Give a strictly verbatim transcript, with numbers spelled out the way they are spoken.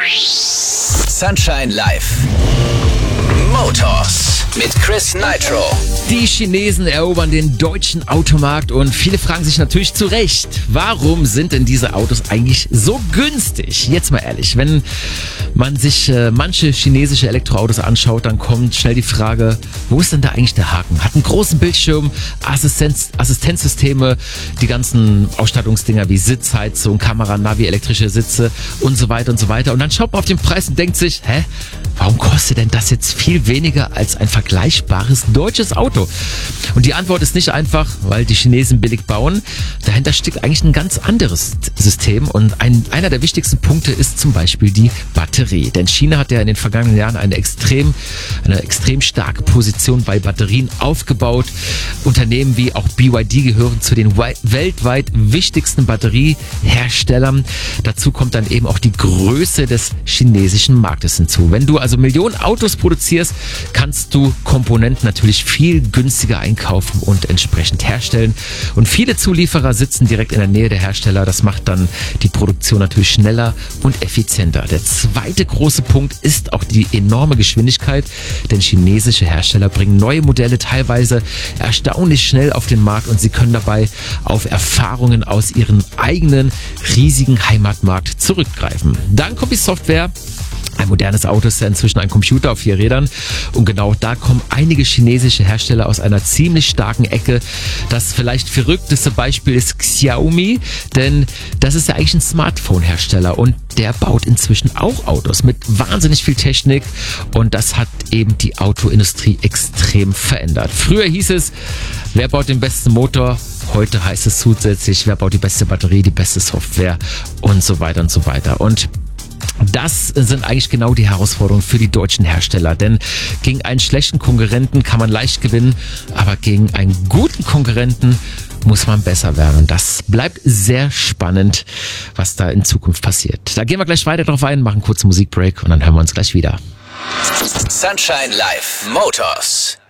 Sunshine Live. Motors mit Chris Nitro. Die Chinesen erobern den deutschen Automarkt und viele fragen sich natürlich zu Recht, warum sind denn diese Autos eigentlich so günstig? Jetzt mal ehrlich, wenn man sich äh, manche chinesische Elektroautos anschaut, dann kommt schnell die Frage, wo ist denn da eigentlich der Haken? Hat einen großen Bildschirm, Assistenz, Assistenzsysteme, die ganzen Ausstattungsdinger wie Sitzheizung, Kamera, Navi, elektrische Sitze und so weiter und so weiter. Und dann schaut man auf den Preis und denkt sich, hä, warum kostet denn das jetzt viel weniger als ein vergleichbares deutsches Auto? Und die Antwort ist nicht einfach, weil die Chinesen billig bauen. Dahinter steckt eigentlich ein ganz anderes System und ein, einer der wichtigsten Punkte ist zum Beispiel die Batterie. Denn China hat ja in den vergangenen Jahren eine extrem, eine extrem starke Position bei Batterien aufgebaut. Unternehmen wie auch B Y D gehören zu den weltweit wichtigsten Batterieherstellern. Dazu kommt dann eben auch die Größe des chinesischen Marktes hinzu. Wenn du also Millionen Autos produzierst, kannst du Komponenten natürlich viel günstiger einkaufen und entsprechend herstellen. Und viele Zulieferer sitzen direkt in der Nähe der Hersteller. Das macht dann die Produktion natürlich schneller und effizienter. Der zweite große Punkt ist auch die enorme Geschwindigkeit, denn chinesische Hersteller bringen neue Modelle teilweise erstaunlich schnell auf den Markt und sie können dabei auf Erfahrungen aus ihrem eigenen riesigen Heimatmarkt zurückgreifen. Dann kommt die Software. Ein modernes Auto ist ja inzwischen ein Computer auf vier Rädern und genau da kommen einige chinesische Hersteller aus einer ziemlich starken Ecke. Das vielleicht verrückteste Beispiel ist Xiaomi, denn das ist ja eigentlich ein Smartphone-Hersteller und der baut inzwischen auch Autos mit wahnsinnig viel Technik und das hat eben die Autoindustrie extrem verändert. Früher hieß es, wer baut den besten Motor? Heute heißt es zusätzlich, wer baut die beste Batterie, die beste Software und so weiter und so weiter. Und das sind eigentlich genau die Herausforderungen für die deutschen Hersteller, denn gegen einen schlechten Konkurrenten kann man leicht gewinnen, aber gegen einen guten Konkurrenten muss man besser werden. Und das bleibt sehr spannend, was da in Zukunft passiert. Da gehen wir gleich weiter drauf ein, machen einen kurzen Musikbreak und dann hören wir uns gleich wieder. Sunshine Live. Motors.